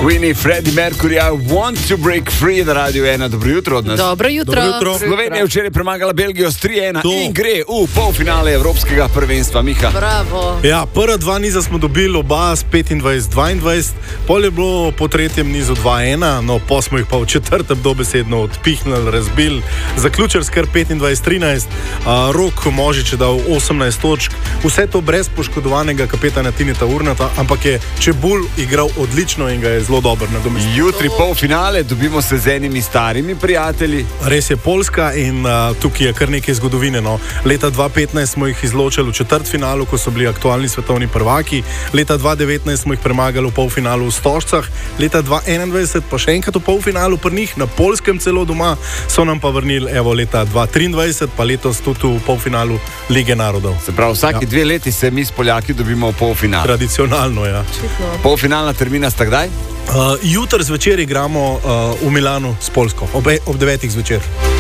Queenie, Freddie Mercury, I want to break free na Radio 1. Dobro jutro od nas. Dobro jutro. Slovenija je včeraj premagala Belgijo s 3-1 in gre v polfinale Evropskega prvenstva. Miha. Bravo. Ja, prva dva niza smo dobili oba s 25-22, pol je bilo po tretjem nizu 2-1, no pa smo jih pa v četrtem dobesedno odpihnili, razbili, zaključili skar 25-13, Rok Možič je dal 18 točk, vse to brez poškodovanega kapetana Tineta Urnata, ampak je Čebulj igral odlično in ga je zelo dobro nadomestil. Jutri polfinale, dobimo se z enimi starimi prijatelji. Res je Poljska in tukaj je kar nekaj zgodovine. No. Leta 2015 smo jih izločili v četrtfinalu, ko so bili aktualni svetovni prvaki. Leta 2019 smo jih premagali v polfinalu v Stožcah. Leta 2021 pa še enkrat v polfinalu pri njih, na Poljskem celo doma, so nam pa vrnili evo leta 2023, pa letos tudi v polfinalu Lige narodov. Se pravi, vsaki 2 leti se mi s Poljaki dobimo v polfinalu. Tradicionalno, ja. Polfinalna termina sta kdaj? Jutri zvečer igramo v Milanu s Poljsko, ob 9. zvečer.